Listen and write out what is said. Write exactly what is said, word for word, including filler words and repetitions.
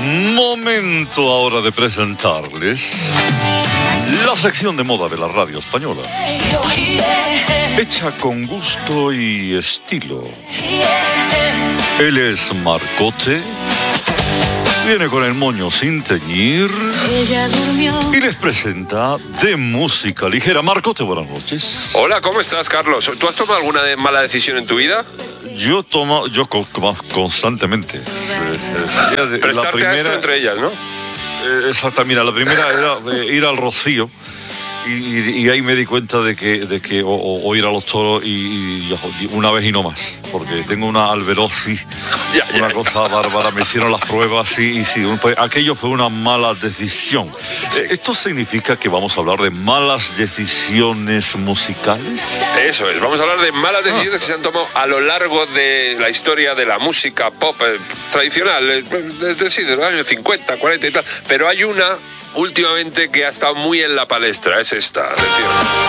Momento ahora de presentarles la sección de moda de la radio española, hecha con gusto y estilo. Él es Marcote, viene con el moño sin teñir y les presenta de música ligera. Marcote, buenas noches. Hola, ¿cómo estás, Carlos? ¿Tú has tomado alguna de mala decisión en tu vida? Yo tomo, yo co- co- constantemente. Eh, eh, Prestarte la primera, a esto entre ellas, ¿no? Eh, exacta, mira, la primera era eh, ir al Rocío y, y, y ahí me di cuenta de que, de que o, o, o ir a los toros y, y, y una vez y no más, porque tengo una alberosis, Ya, ya, una ya. cosa bárbara, me hicieron las pruebas y, y sí, fue, aquello fue una mala decisión. Sí. Eh, ¿Esto significa que vamos a hablar de malas decisiones musicales? Eso es, vamos a hablar de malas decisiones que se han tomado a lo largo de la historia de la música pop eh, tradicional, eh, desde sí, de los años cincuenta, cuarenta y tal, pero hay una últimamente que ha estado muy en la palestra, es esta, atención.